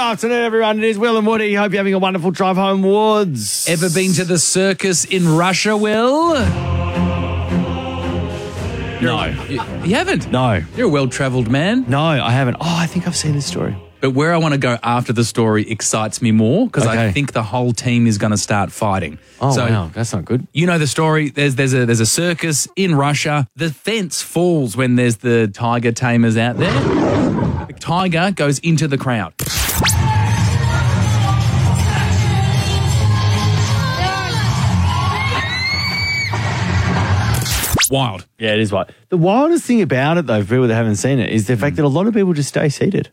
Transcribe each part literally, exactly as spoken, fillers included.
afternoon, everyone. It is Will and Woody. Hope you're having a wonderful drive homewards. Ever been to the circus in Russia, Will? No. You, you haven't? No. You're a well-travelled man. No, I haven't. Oh, I think I've seen this story. But where I want to go after the story excites me more because Okay. I think the whole team is going to start fighting. Oh, so, wow. That's not good. You know the story. There's there's a there's a circus in Russia. The fence falls when there's the tiger tamers out there. The tiger goes into the crowd. Wild. Yeah, it is wild. The wildest thing about it, though, for people that haven't seen it, is the fact that a lot of people just stay seated.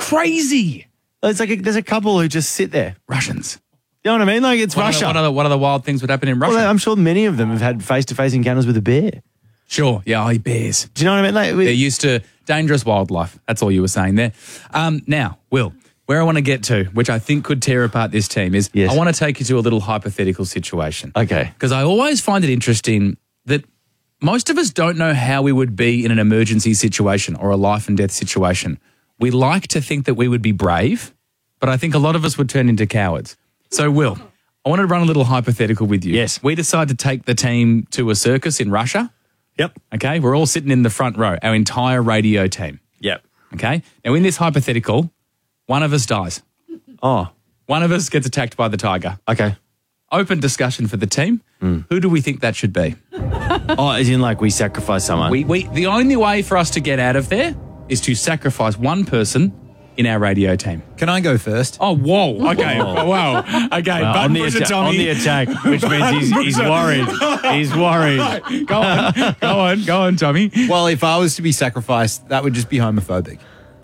Crazy. It's like a, there's a couple who just sit there. Russians. You know what I mean? Like, it's What Russia. Are the, what, are the, what are the wild things that happen in Russia? Well, I'm sure many of them have had face-to-face encounters with a bear. Sure. Yeah, oh, bears. Do you know what I mean? Like, we, They're used to dangerous wildlife. That's all you were saying there. Um, now, Will, where I want to get to, which I think could tear apart this team, is Yes. I want to take you to a little hypothetical situation. Okay. Because I always find it interesting that most of us don't know how we would be in an emergency situation or a life and death situation. We like to think that we would be brave, but I think a lot of us would turn into cowards. So, Will, I want to run a little hypothetical with you. Yes. We decide to take the team to a circus in Russia. Yep. Okay, we're all sitting in the front row, our entire radio team. Yep. Okay, now in this hypothetical, one of us dies. Oh, One of us gets attacked by the tiger. okay. Open discussion for the team. Who do we think that should be? Oh, as in like we sacrifice someone. We, we, the only way for us to get out of there is to sacrifice one person in our radio team. Can I go first? Oh, whoa. Okay. Whoa. Wow. Okay. Well, button on, the pusher atta- Tommy. on the attack, which means he's, he's worried. He's worried. Go on. Go on. Go on, Tommy. Well, if I was to be sacrificed, that would just be homophobic.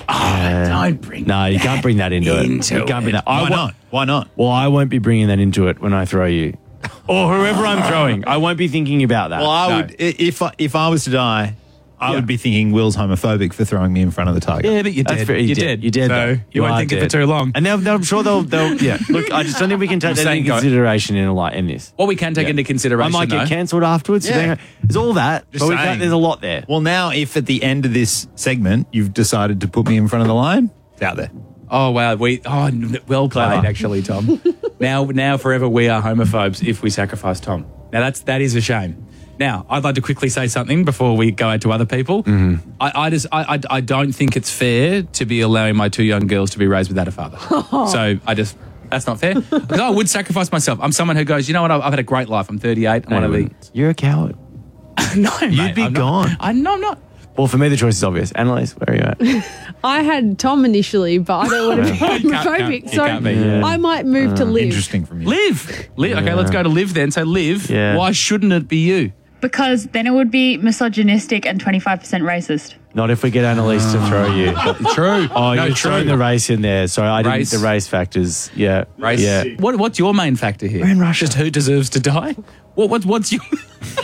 Oh, don't bring No, you can't bring that into, Into it. You can't bring that. Why I wa- not? Why not? Well, I won't be bringing that into it when I throw you. Or whoever I'm throwing. I won't be thinking about that. Well, I No. would. i- If I, if I was to die, I Yeah. would be thinking Will's homophobic for throwing me in front of the tiger. Yeah, but you're That's dead. fair. You're You're dead. dead. You're dead, So though. you, You won't are think of it dead. too long. And they'll, they'll, I'm sure they'll, they'll, yeah. Look, I just don't think we can take that saying into go. consideration in a lot in this. What we can take Yeah. into I consideration, might though, get cancelled afterwards. so Yeah. then- There's all that, Just but we saying. can't, there's a lot there. Well, now if at the end of this segment you've decided to put me in front of the line, it's out there. Oh wow, we oh n- well played Clever. actually, Tom. now now forever we are homophobes if we sacrifice Tom. Now that's that is a shame. Now I'd like to quickly say something before we go out to other people. Mm-hmm. I, I just I, I I don't think it's fair to be allowing my two young girls to be raised without a father. So I just that's not fair. Because I would sacrifice myself. I'm someone who goes, you know what? I've, I've had a great life. I'm thirty-eight. I'm No, one of you the wouldn't. You're a coward. no, You'd mate, be I'm gone. Not. I no, I'm not. Well, for me, the choice is obvious. Annalise, where are you at? I had Tom initially, but I don't want to be can't- homophobic, can't- so it can't be, yeah. I might move to live. Interesting from you. Live, live. Okay, let's go to live then. So live. Yeah. Why shouldn't it be you? Because then it would be misogynistic and twenty-five percent racist. Not if we get Annalise to throw you. True. Oh, no, you're true. throwing the race in there. Sorry, I didn't. Race. The race factors. Yeah. Race. Yeah. What, what's your main factor here? We're in Russia. Just who deserves to die? What, what, what's your...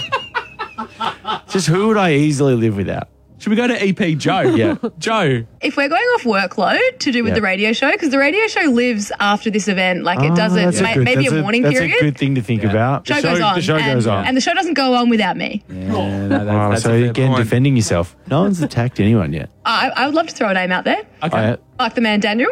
Just who would I easily live without? Should we go to E P Joe? Yeah. Joe. If we're going off workload to do with Yeah. the radio show, because the radio show lives after this event, like it Oh, doesn't, that's ma- good- maybe that's a warning that's period. a good thing to think about. show, the goes on. The show and, goes on. And the show doesn't go on without me. Yeah, no, that- Oh, that's so a fair again, point. defending yourself. No one's attacked anyone yet. I, I would love to throw a name out there. Okay. I- Like the man Daniel.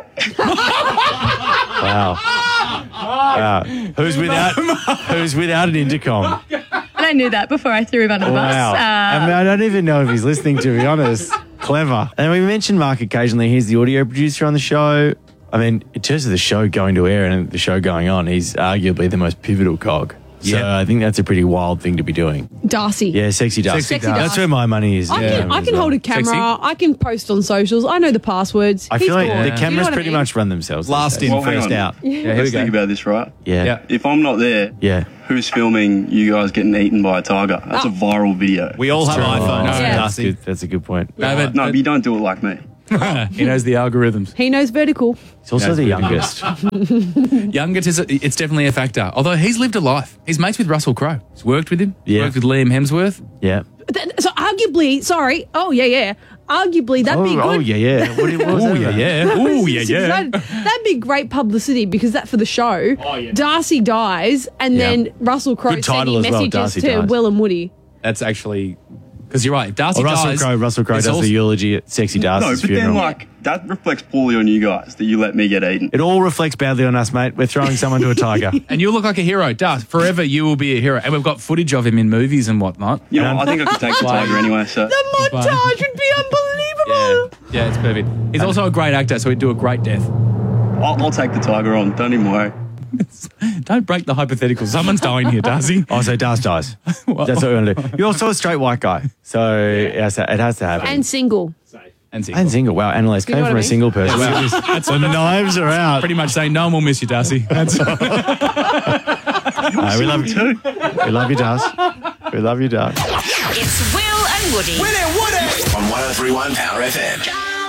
wow. Wow. Who's without? Who's without an intercom? And I knew that before I threw him under the bus. Wow. Uh, I mean, I don't even know if he's listening, to be honest. Clever. And we mentioned Mark occasionally. He's the audio producer on the show. I mean, in terms of the show going to air and the show going on, he's arguably the most pivotal cog. So Yeah. I think that's a pretty wild thing to be doing. Darcy. Yeah, sexy Darcy. Sexy Darcy. That's where my money is. I yeah, can, I as can well. hold a camera. Sexy. I can post on socials. I know the passwords. I He's feel like gone. the You know cameras what I pretty mean? much run themselves. these Last days. in, Well, hang first on. out. Yeah, here we Let's go. think about this, right? Yeah. Yeah. If I'm not there, Yeah. who's filming you guys getting eaten by a tiger? That's a viral video. We all have iPhones. No, Yeah. That's Darcy. good. That's a good point. No, but, No, but you don't do it like me. he knows the algorithms. He knows vertical. He's also That's the pretty youngest. Youngest is a, it's definitely a factor. Although he's lived a life. He's mates with Russell Crowe. He's worked with him. Yeah. Worked with Liam Hemsworth. Yeah. But then- So arguably, sorry. Oh yeah, yeah. Arguably, that'd Oh, be good. oh, yeah, yeah. What, what was Oh that yeah, about? yeah. Oh yeah, yeah. That'd, that'd be great publicity because that for the show. Oh, yeah. Darcy dies, and Yeah. then Russell Crowe Good title sending as well, messages Darcy to dies. Will and Woody. That's actually Because you're right. If Darcy Or Russell dies, Crowe. Russell Crowe it's does also- the eulogy at Sexy No, Darcy's but funeral. then like that reflects poorly on you guys that you let me get eaten. It all reflects badly on us, mate. We're throwing someone to a tiger. And you'll look like a hero. Darcy, forever you will be a hero. And we've got footage of him in movies and whatnot. You know, I think I could take the tiger anyway. So The montage would be unbelievable. Yeah, yeah, it's perfect. He's also a great actor, so he'd do a great death. I'll, I'll take the tiger on. Don't even worry. Don't break the hypothetical. Someone's dying here, Darcy. Oh, so Darcy dies. That's what we're going to do. You're also a straight white guy. So it has to, it has to happen. And single. And single. And single. Wow, Annalise You came know from what I a mean? single person. Wow. That's the knives are out. Pretty much saying no one will miss you, Darcy. That's No, we love you. We love you, Darcy. We love you, Darcy. It's Will and Woody. On one oh three point one Power F M.